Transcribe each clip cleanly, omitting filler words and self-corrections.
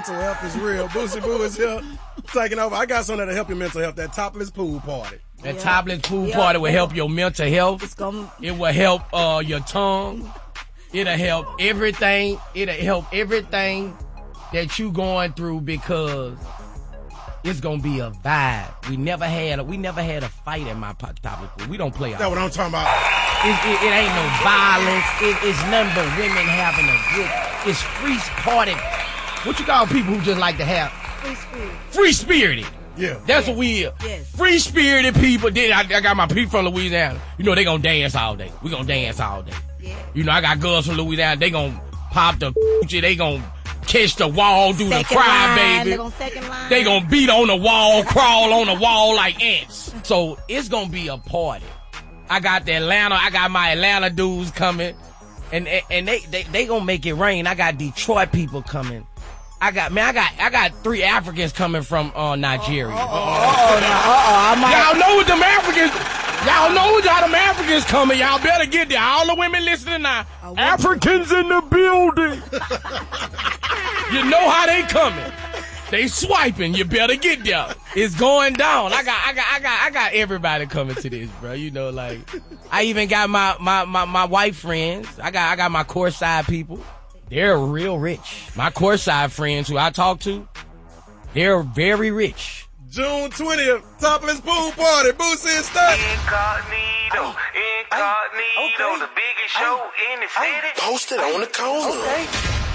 mental health is real. Boosie Boo is here taking over. I got something that'll help your mental health. That topless pool party. That topless pool party will help your mental health. It will help your tongue. It'll help everything. It'll help everything that you going through because it's gonna be a vibe. We never had a fight in my topless pool. We don't play out. That's what I'm talking about. It ain't no violence. It's nothing but women having a good. It's free party. What you call people who just like to have free spirited. Yeah, that's what we are. Yes. Free spirited people. Then I got my people from Louisiana. You know they gonna dance all day. We gonna dance all day. Yeah. You know I got girls from Louisiana. They gonna pop the. They gonna catch the wall, do the cry, baby. They gonna beat on the wall, crawl on the wall like ants. So it's gonna be a party. I got my Atlanta dudes coming, and they gonna make it rain. I got Detroit people coming. I got 3 Africans coming from Nigeria. Y'all know what them Africans. Y'all know what them Africans coming. Y'all better get there. All the women listening now. Africans in the building. You know how they coming. They swiping. You better get there. It's going down. I got everybody coming to this, bro. You know, like I even got my white friends. I got my courtside people. They're real rich. My courtside friends who I talk to, they're very rich. June 20th, topless pool party. Boosie and Stuck. Incognito, the biggest show in the city. Posted on the corner. Okay.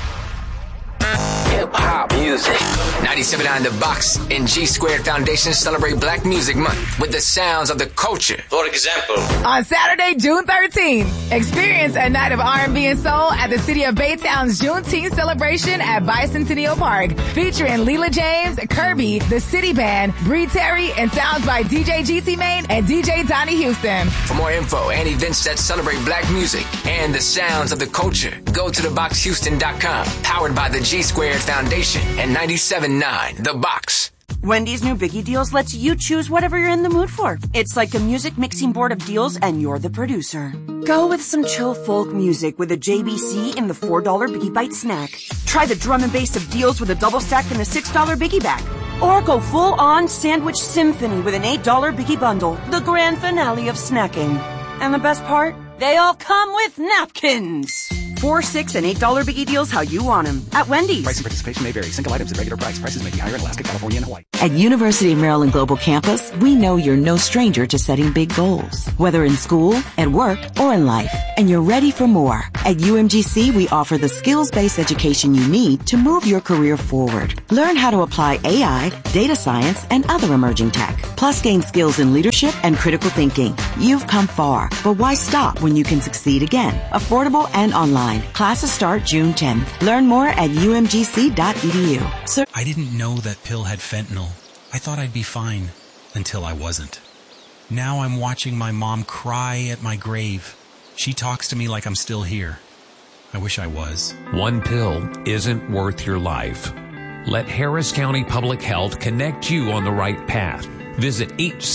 Hip-hop music. 97.9 The Box and G Squared Foundation celebrate Black Music Month with the sounds of the culture. For example, on Saturday, June 13th, experience a night of R&B and soul at the City of Baytown's Juneteenth celebration at Bicentennial Park, featuring Leela James, Kirby, the City Band, Bree Terry, and sounds by DJ GT Main and DJ Donnie Houston. For more info and events that celebrate Black music and the sounds of the culture, go to theboxhouston.com. Powered by the G Squared Foundation and 97.9 The Box. Wendy's new Biggie Deals lets you choose whatever you're in the mood for. It's like a music mixing board of deals and you're the producer. Go with some chill folk music with a JBC in the $4 Biggie Bite snack. Try the drum and bass of deals with a double stack in the $6 Biggie bag. Or go full on sandwich symphony with an $8 Biggie bundle. The grand finale of snacking. And the best part? They all come with napkins. 4, 6, and $8 Biggie Deals how you want them. At Wendy's. Price and participation may vary. Single items at regular price. Prices may be higher in Alaska, California, and Hawaii. At University of Maryland Global Campus, we know you're no stranger to setting big goals. Whether in school, at work, or in life. And you're ready for more. At UMGC, we offer the skills-based education you need to move your career forward. Learn how to apply AI, data science, and other emerging tech. Plus gain skills in leadership and critical thinking. You've come far, but why stop when you can succeed again? Affordable and online. Classes start June 10th. Learn more at umgc.edu. I didn't know that pill had fentanyl. I thought I'd be fine until I wasn't. Now I'm watching my mom cry at my grave. She talks to me like I'm still here. I wish I was. One pill isn't worth your life. Let Harris County Public Health connect you on the right path. Visit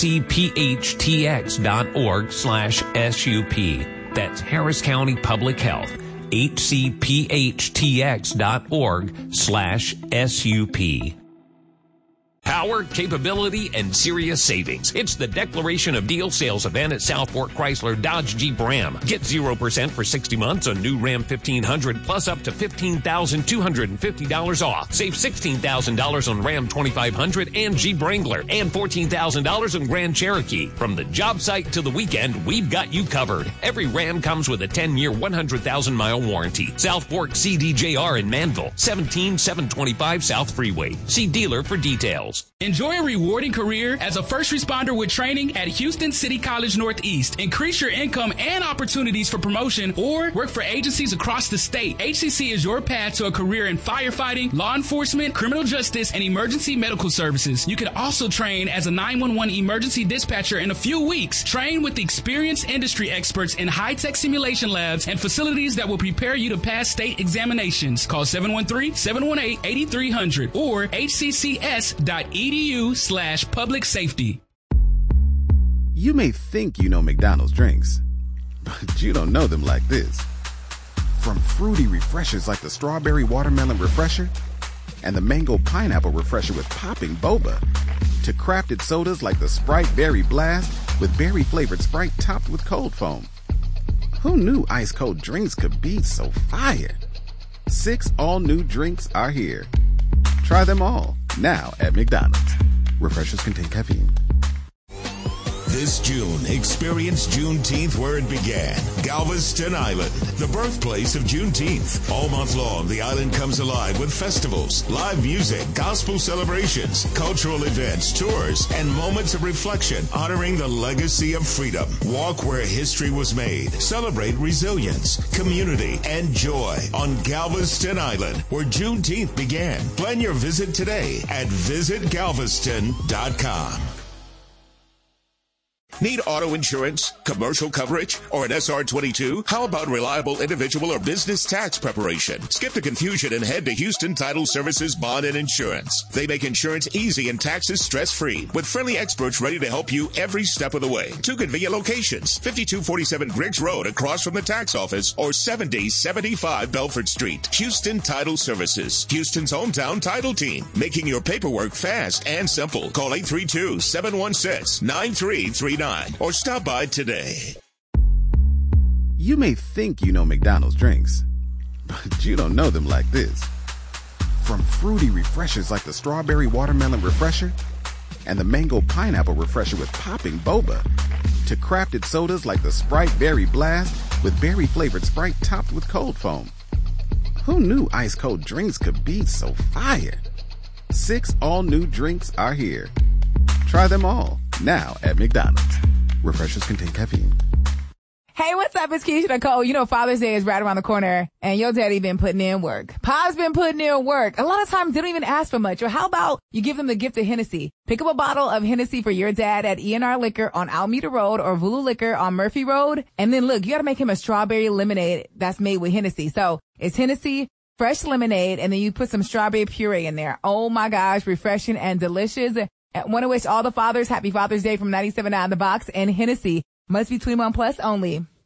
hcphtx.org/SUP. That's Harris County Public Health. hcphtx.org/SUP. Power, capability, and serious savings. It's the Declaration of Deal sales event at Southport Chrysler Dodge Jeep Ram. Get 0% for 60 months on new Ram 1500 plus up to $15,250 off. Save $16,000 on Ram 2500 and Jeep Wrangler and $14,000 on Grand Cherokee. From the job site to the weekend, we've got you covered. Every Ram comes with a 10-year, 100,000-mile warranty. Southport CDJR in Manville, 17725 South Freeway. See dealer for details. Enjoy a rewarding career as a first responder with training at Houston City College Northeast. Increase your income and opportunities for promotion or work for agencies across the state. HCC is your path to a career in firefighting, law enforcement, criminal justice, and emergency medical services. You can also train as a 911 emergency dispatcher in a few weeks. Train with experienced industry experts in high-tech simulation labs and facilities that will prepare you to pass state examinations. Call 713-718-8300 or hccs.edu/public safety. You may think you know McDonald's drinks, but you don't know them like this. From fruity refreshers like the Strawberry Watermelon Refresher and the Mango Pineapple Refresher with popping boba, to crafted sodas like the Sprite Berry Blast with berry-flavored Sprite topped with cold foam. Who knew ice-cold drinks could be so fire? 6 all-new drinks are here. Try them all, now at McDonald's. Refreshers contain caffeine. This June, experience Juneteenth where it began. Galveston Island, the birthplace of Juneteenth. All month long, the island comes alive with festivals, live music, gospel celebrations, cultural events, tours, and moments of reflection honoring the legacy of freedom. Walk where history was made. Celebrate resilience, community, and joy on Galveston Island, where Juneteenth began. Plan your visit today at visitgalveston.com. Need auto insurance, commercial coverage, or an SR22? How about reliable individual or business tax preparation? Skip the confusion and head to Houston Title Services Bond and Insurance. They make insurance easy and taxes stress-free with friendly experts ready to help you every step of the way. 2 convenient locations, 5247 Griggs Road across from the tax office or 7075 Belford Street. Houston Title Services, Houston's hometown title team, making your paperwork fast and simple. Call 832-716-9339. Or stop by today. You may think you know McDonald's drinks, but you don't know them like this. From fruity refreshers like the Strawberry Watermelon Refresher and the Mango Pineapple Refresher with popping boba, to crafted sodas like the Sprite Berry Blast with berry-flavored Sprite topped with cold foam. Who knew ice-cold drinks could be so fire? 6 all-new drinks are here. Try them all, now at McDonald's. Refreshers contain caffeine. Hey, what's up? It's Keisha Nicole. You know Father's Day is right around the corner, and your daddy been putting in work. Pa's been putting in work. A lot of times they don't even ask for much. Or how about you give them the gift of Hennessy? Pick up a bottle of Hennessy for your dad at ENR Liquor on Alameda Road or Vulu Liquor on Murphy Road. And then look, you got to make him a strawberry lemonade that's made with Hennessy. So it's Hennessy, fresh lemonade, and then you put some strawberry puree in there. Oh my gosh, refreshing and delicious. I want to wish all the fathers happy Father's Day from 97.9 The Box and Hennessy. Must be 21 plus only.